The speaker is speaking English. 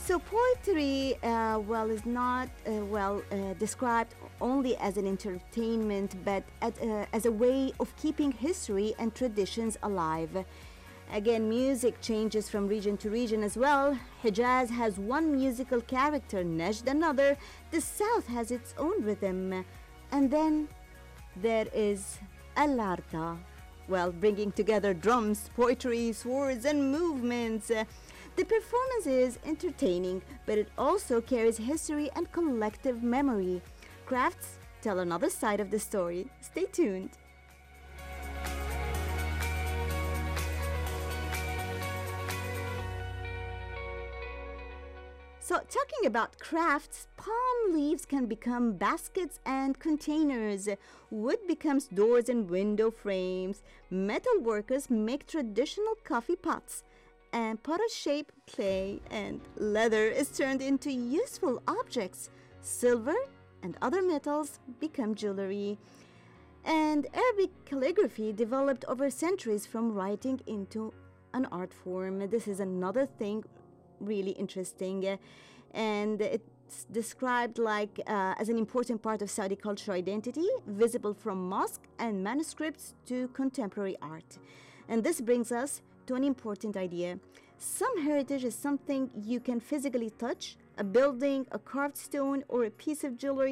So poetry, is not described only as an entertainment, but as a way of keeping history and traditions alive. Again, music changes from region to region as well. Hijaz has one musical character, Najd another. The South has its own rhythm. And then there is Al-Arta, bringing together drums, poetry, swords, and movements. The performance is entertaining, but it also carries history and collective memory. Crafts tell another side of the story. Stay tuned. So, talking about crafts, palm leaves can become baskets and containers. Wood becomes doors and window frames. Metal workers make traditional coffee pots. And potters shape clay, and leather is turned into useful objects. Silver and other metals become jewelry. And Arabic calligraphy developed over centuries from writing into an art form. This is another thing really interesting, and it's described as an important part of Saudi cultural identity, visible from mosque and manuscripts to contemporary art. And this brings us to an important idea. Some heritage is something you can physically touch, a building, a carved stone, or a piece of jewelry